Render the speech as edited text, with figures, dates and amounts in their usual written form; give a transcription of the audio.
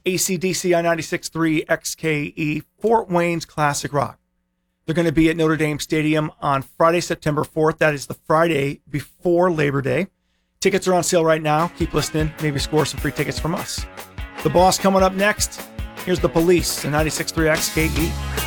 AC/DC on 96.3 XKE, Fort Wayne's classic rock. They're going to be at Notre Dame Stadium on Friday, September 4th. That is the Friday before Labor Day. Tickets are on sale right now. Keep listening. Maybe score some free tickets from us. The Boss coming up next. Here's The Police on 96.3 XKE.